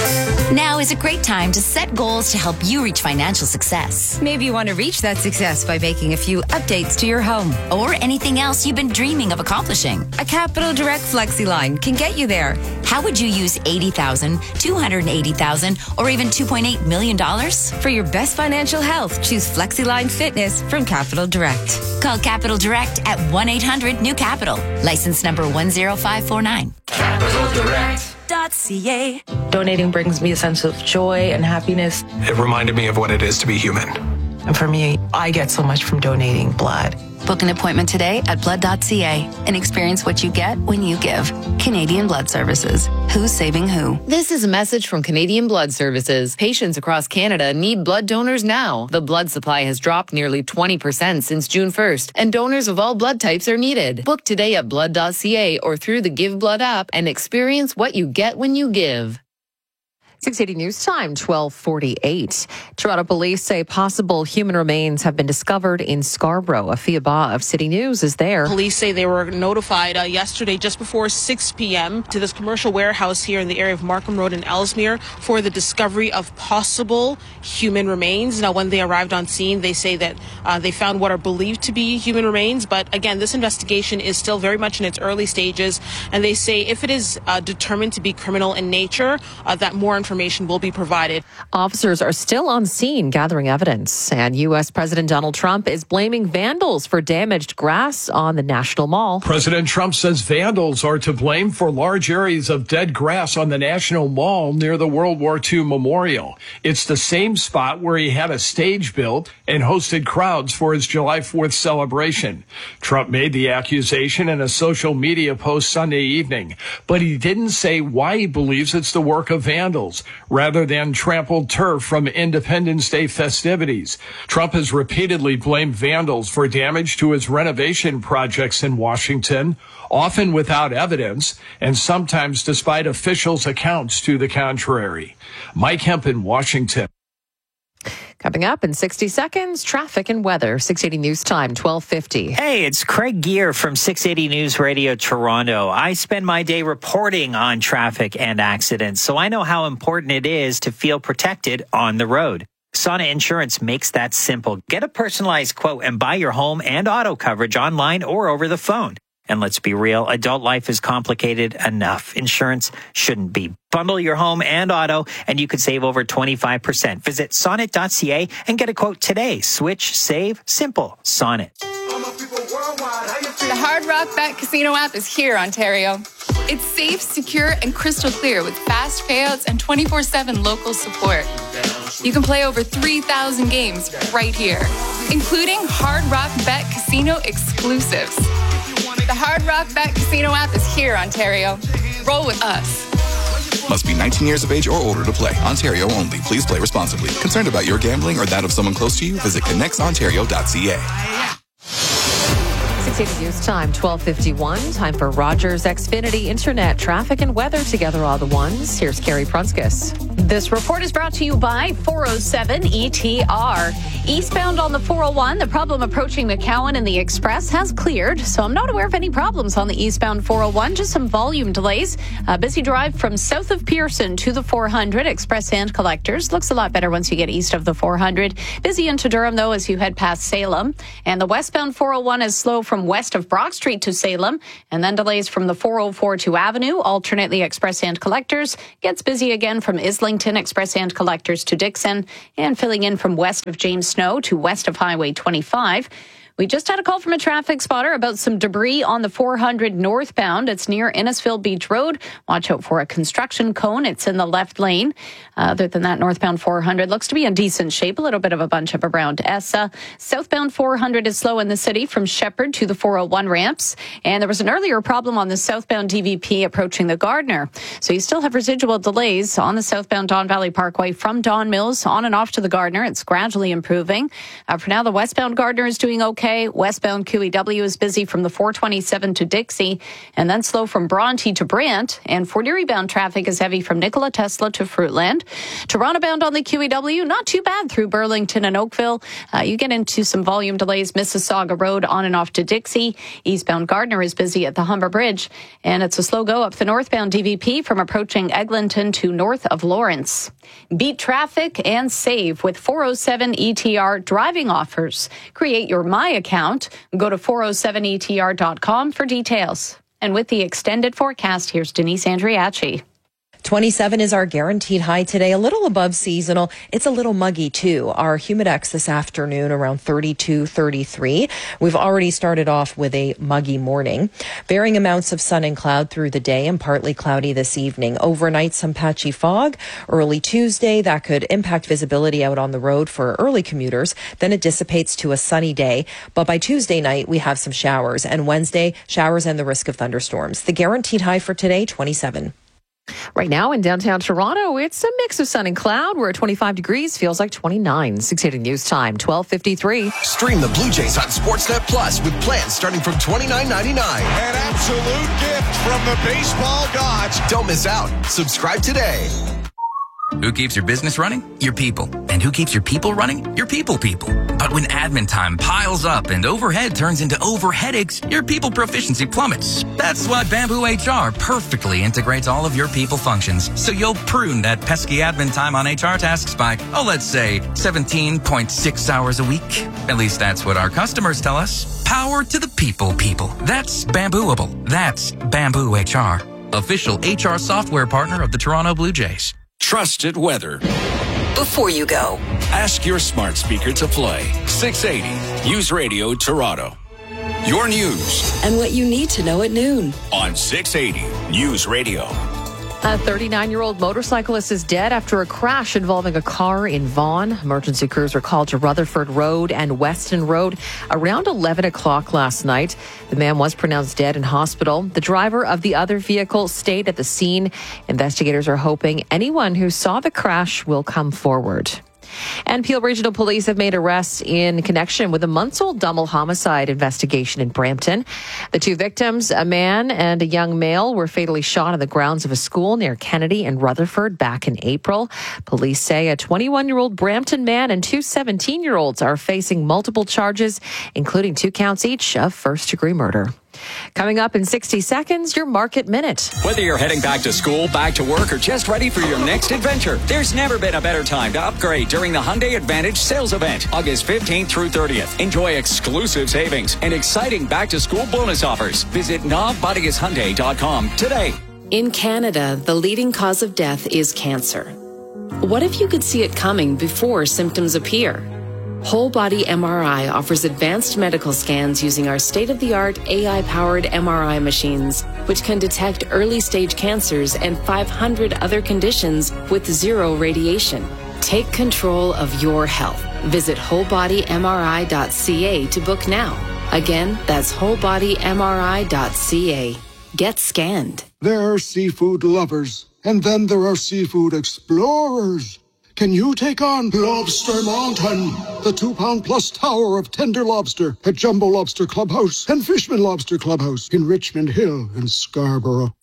Now is a great time to set goals to help you reach financial success. Maybe you want to reach that success by making a few updates to your home. Or anything else you've been dreaming of accomplishing. A Capital Direct FlexiLine can get you there. How would you use $80,000, $280,000, or even $2.8 million? For your best financial health, choose FlexiLine Fitness from Capital Direct. Call Capital Direct at 1-800-NEW-CAPITAL. License number 10549. CapitalDirect.ca. Donating brings me a sense of joy and happiness. It reminded me of what it is to be human. And for me, I get so much from donating blood. Book an appointment today at blood.ca and experience what you get when you give. Canadian Blood Services. Who's saving who? This is a message from Canadian Blood Services. Patients across Canada need blood donors now. The blood supply has dropped nearly 20% since June 1st, and donors of all blood types are needed. Book today at blood.ca or through the Give Blood app and experience what you get when you give. 680 News Time, 12:48. Toronto police say possible human remains have been discovered in Scarborough. Afia Ba of City News is there. Police say they were notified yesterday just before 6 p.m. to this commercial warehouse here in the area of Markham Road in Ellesmere for the discovery of possible human remains. Now, when they arrived on scene, they say that they found what are believed to be human remains. But again, this investigation is still very much in its early stages. And they say if it is determined to be criminal in nature, that more information will be provided. Officers are still on scene gathering evidence, and U.S. President Donald Trump is blaming vandals for damaged grass on the National Mall. President Trump says vandals are to blame for large areas of dead grass on the National Mall near the World War II Memorial. It's the same spot where he had a stage built and hosted crowds for his July 4th celebration. Trump made the accusation in a social media post Sunday evening, but he didn't say why he believes it's the work of vandals rather than trampled turf from Independence Day festivities. Trump has repeatedly blamed vandals for damage to his renovation projects in Washington, often without evidence, and sometimes despite officials' accounts to the contrary. Mike Hemp in Washington. Coming up in 60 seconds, traffic and weather. 680 News Time, 12:50. Hey, it's Craig Gear from 680 News Radio Toronto. I spend my day reporting on traffic and accidents, so I know how important it is to feel protected on the road. Sana Insurance makes that simple. Get a personalized quote and buy your home and auto coverage online or over the phone. And let's be real, adult life is complicated enough. Insurance shouldn't be. Bundle your home and auto, and you could save over 25%. Visit sonnet.ca and get a quote today. Switch, save, simple. Sonnet. The Hard Rock Bet Casino app is here, Ontario. It's safe, secure, and crystal clear with fast payouts and 24/7 local support. You can play over 3,000 games right here, including Hard Rock Bet Casino exclusives. The Hard Rock Bet Casino app is here, Ontario. Roll with us. Must be 19 years of age or older to play. Ontario only. Please play responsibly. Concerned about your gambling or that of someone close to you? Visit connectsontario.ca. 680 news time, 12:51. Time for Rogers Xfinity Internet traffic and weather together all the ones. Here's Carrie Prunskis. This report is brought to you by 407 ETR. Eastbound on the 401, the problem approaching McCowan and the Express has cleared, so I'm not aware of any problems on the eastbound 401, just some volume delays. A busy drive from south of Pearson to the 400 Express and Collectors. Looks a lot better once you get east of the 400. Busy into Durham, though, as you head past Salem. And the westbound 401 is slow from west of Brock Street to Salem, and then delays from the 404 to Avenue, alternately Express and Collectors. Gets busy again from Islington, Express and Collectors to Dixon, and filling in from west of James Snow to west of Highway 25. We just had a call from a traffic spotter about some debris on the 400 northbound. It's near Innisfil Beach Road. Watch out for a construction cone. It's in the left lane. Other than that, northbound 400 looks to be in decent shape. A little bit of a bunch up around Essa. Southbound 400 is slow in the city from Shepherd to the 401 ramps. And there was an earlier problem on the southbound DVP approaching the Gardner. So you still have residual delays on the southbound Don Valley Parkway from Don Mills on and off to the Gardner. It's gradually improving. For now, the westbound Gardner is doing okay. Westbound QEW is busy from the 427 to Dixie, and then slow from Bronte to Brant. And Fort Erie bound traffic is heavy from Nikola Tesla to Fruitland. Toronto bound on the QEW, not too bad through Burlington and Oakville. You get into some volume delays, Mississauga Road on and off to Dixie. Eastbound Gardner is busy at the Humber Bridge, and it's a slow go up the northbound DVP from approaching Eglinton to north of Lawrence. Beat traffic and save with 407 ETR driving offers. Create your My account. Go to 407etr.com for details. And with the extended forecast, here's Denise Andriachi. 27 is our guaranteed high today, a little above seasonal. It's a little muggy too. Our humidex this afternoon around 32, 33. We've already started off with a muggy morning. Varying amounts of sun and cloud through the day and partly cloudy this evening. Overnight, some patchy fog. Early Tuesday, that could impact visibility out on the road for early commuters. Then it dissipates to a sunny day. But by Tuesday night, we have some showers. And Wednesday, showers and the risk of thunderstorms. The guaranteed high for today, 27. Right now in downtown Toronto, it's a mix of sun and cloud. We're at 25 degrees, feels like 29. 680 news time, 12:53. Stream the Blue Jays on Sportsnet Plus with plans starting from $29.99. An absolute gift from the baseball gods. Don't miss out. Subscribe today. Who keeps your business running? Your people. And who keeps your people running? Your people. But when admin time piles up and overhead turns into overheadaches, your people proficiency plummets. That's why Bamboo HR perfectly integrates all of your people functions. So you'll prune that pesky admin time on HR tasks by, let's say 17.6 hours a week. At least that's what our customers tell us. Power to the people. That's Bambooable. That's Bamboo HR. Official HR software partner of the Toronto Blue Jays. Trusted weather. Before you go, ask your smart speaker to play 680 News Radio Toronto. Your news. And what you need to know at noon. On 680 News Radio. A 39-year-old motorcyclist is dead after a crash involving a car in Vaughan. Emergency crews were called to Rutherford Road and Weston Road around 11 o'clock last night. The man was pronounced dead in hospital. The driver of the other vehicle stayed at the scene. Investigators are hoping anyone who saw the crash will come forward. And Peel Regional Police have made arrests in connection with a months-old double homicide investigation in Brampton. The two victims, a man and a young male, were fatally shot on the grounds of a school near Kennedy and Rutherford back in April. Police say a 21-year-old Brampton man and two 17-year-olds are facing multiple charges, including 2 counts each of first-degree murder. Coming up in 60 seconds, your Market Minute. Whether you're heading back to school, back to work, or just ready for your next adventure, there's never been a better time to upgrade during the Hyundai Advantage sales event, August 15th through 30th. Enjoy exclusive savings and exciting back-to-school bonus offers. Visit NobBodyIsHyundai.com today. In Canada, the leading cause of death is cancer. What if you could see it coming before symptoms appear? Whole Body MRI offers advanced medical scans using our state-of-the-art AI-powered MRI machines, which can detect early-stage cancers and 500 other conditions with zero radiation. Take control of your health. Visit wholebodymri.ca to book now. Again, that's wholebodymri.ca. Get scanned. There are seafood lovers, and then there are seafood explorers. Can you take on Lobster Mountain, the 2-pound-plus tower of tender lobster at Jumbo Lobster Clubhouse and Fishman Lobster Clubhouse in Richmond Hill and Scarborough?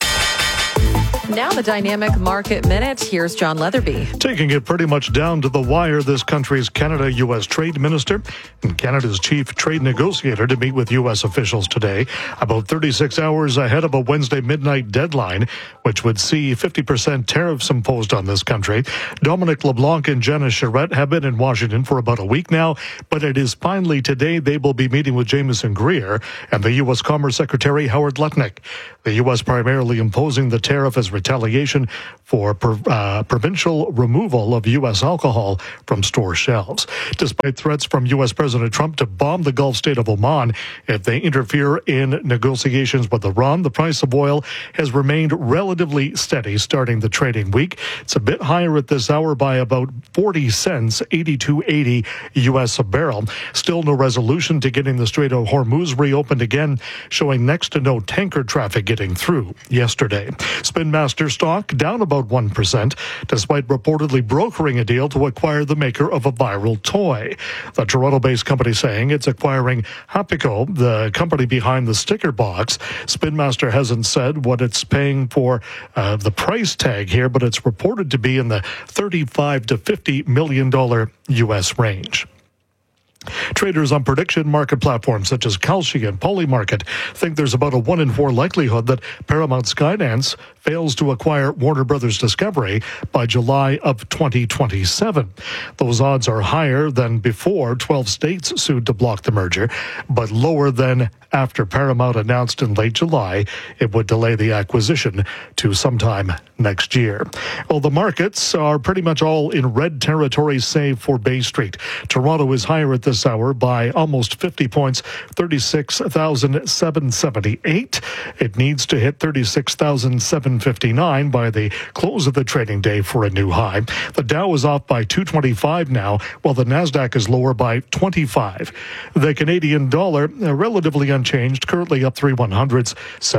Now the Dynamic Market Minute. Here's John Leatherby. Taking it pretty much down to the wire, this country's Canada-U.S. trade minister and Canada's chief trade negotiator to meet with U.S. officials today, about 36 hours ahead of a Wednesday midnight deadline, which would see 50% tariffs imposed on this country. Dominic LeBlanc and Janice Charette have been in Washington for about a week now, but it is finally today they will be meeting with Jameson Greer and the U.S. Commerce Secretary Howard Lutnick. The U.S. primarily imposing the tariff as retaliation for provincial removal of U.S. alcohol from store shelves. Despite threats from U.S. President Trump to bomb the Gulf state of Oman if they interfere in negotiations with Iran, the price of oil has remained relatively steady starting the trading week. It's a bit higher at this hour by about 40 cents, 82.80 U.S. a barrel. Still no resolution to getting the Strait of Hormuz reopened again, showing next to no tanker traffic getting through yesterday. Spin Master stock down about 1%, despite reportedly brokering a deal to acquire the maker of a viral toy. The Toronto-based company saying it's acquiring Hapico, the company behind the sticker box. Spin Master hasn't said what it's paying for the price tag here, but it's reported to be in the $35 to $50 million U.S. range. Traders on prediction market platforms such as Kalshi and Polymarket think there's about a 1 in 4 likelihood that Paramount Skydance fails to acquire Warner Brothers Discovery by July of 2027. Those odds are higher than before 12 states sued to block the merger, but lower than after Paramount announced in late July it would delay the acquisition to sometime next year. Well, the markets are pretty much all in red territory save for Bay Street. Toronto is higher at this hour by almost 50 points, 36,778. It needs to hit 36,759 by the close of the trading day for a new high. The Dow is off by 225 now, while the Nasdaq is lower by 25. The Canadian dollar relatively unchanged, currently up 3/100ths,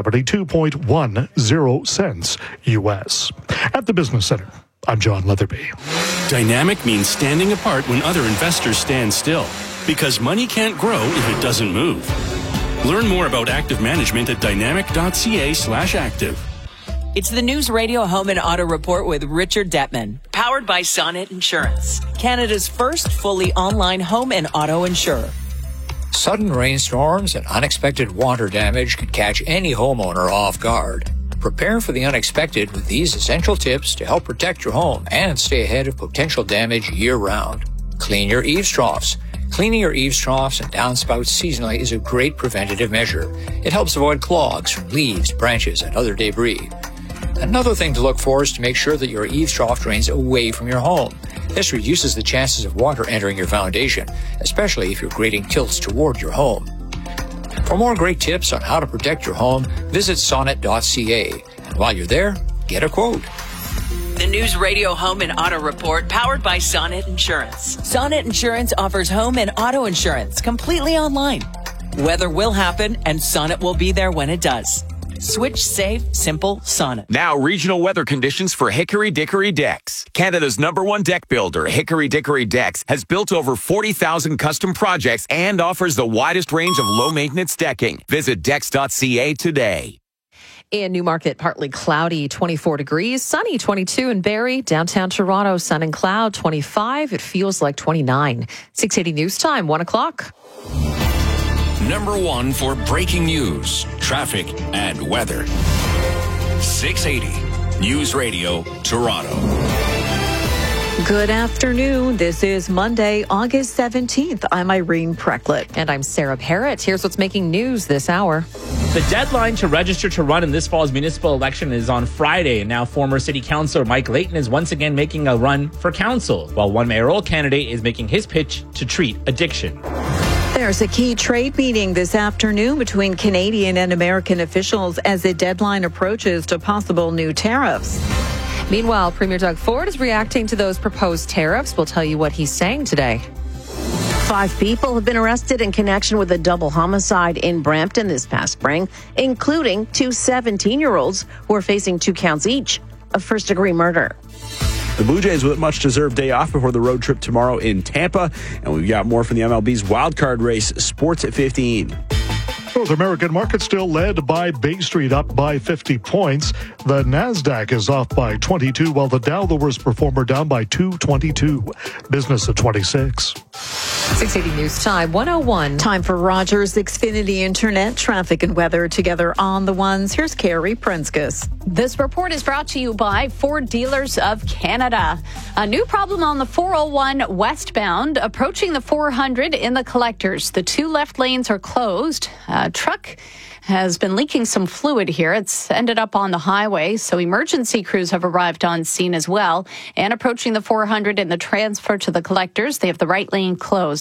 72.10 cents U.S. At the Business Center, I'm John Leatherby. Dynamic means standing apart when other investors stand still, because money can't grow if it doesn't move. Learn more about active management at dynamic.ca/active. It's the News Radio Home and Auto Report with Richard Detman, powered by Sonnet Insurance, Canada's first fully online home and auto insurer. Sudden rainstorms and unexpected water damage can catch any homeowner off guard. Prepare for the unexpected with these essential tips to help protect your home and stay ahead of potential damage year-round. Clean your eaves troughs. Cleaning your eaves troughs and downspouts seasonally is a great preventative measure. It helps avoid clogs from leaves, branches, and other debris. Another thing to look for is to make sure that your eaves trough drains away from your home. This reduces the chances of water entering your foundation, especially if your grading tilts toward your home. For more great tips on how to protect your home, visit sonnet.ca. And while you're there, get a quote. The News Radio Home and Auto Report, powered by Sonnet Insurance. Sonnet Insurance offers home and auto insurance completely online. Weather will happen, and Sonnet will be there when it does. Switch safe, simple Sonnet. Now, regional weather conditions for Hickory Dickory Decks. Canada's #1 deck builder, Hickory Dickory Decks, has built over 40,000 custom projects and offers the widest range of low-maintenance decking. Visit decks.ca today. In Newmarket, partly cloudy, 24 degrees, sunny, 22 in Barrie. Downtown Toronto, sun and cloud, 25. It feels like 29. 680 News Time, 1 o'clock. #1 for breaking news, traffic, and weather. 680 News Radio, Toronto. Good afternoon. This is Monday, August 17th. I'm Irene Precklett. And I'm Sarah Parrott. Here's what's making news this hour. The deadline to register to run in this fall's municipal election is on Friday, and now former City Councillor Mike Layton is once again making a run for council, while one mayoral candidate is making his pitch to treat addiction. There's a key trade meeting this afternoon between Canadian and American officials as the deadline approaches to possible new tariffs. Meanwhile, Premier Doug Ford is reacting to those proposed tariffs. We'll tell you what he's saying today. 5 people have been arrested in connection with a double homicide in Brampton this past spring, including 2 17-year-olds who are facing 2 counts each of first-degree murder. The Blue Jays with a much-deserved day off before the road trip tomorrow in Tampa. And we've got more from the MLB's wildcard race, Sports at 15. North American market still led by Bay Street, up by 50 points. The NASDAQ is off by 22, while the Dow, the worst performer, down by 222. Business at 26. 680 News Time, 101. Time for Rogers Xfinity Internet traffic and weather together on the ones. Here's Carrie Prenskus. This report is brought to you by Ford Dealers of Canada. A new problem on the 401 westbound, approaching the 400 in the collectors. The 2 left lanes are closed. A truck has been leaking some fluid here. It's ended up on the highway, so emergency crews have arrived on scene as well. And approaching the 400 in the transfer to the collectors, they have the right lane closed.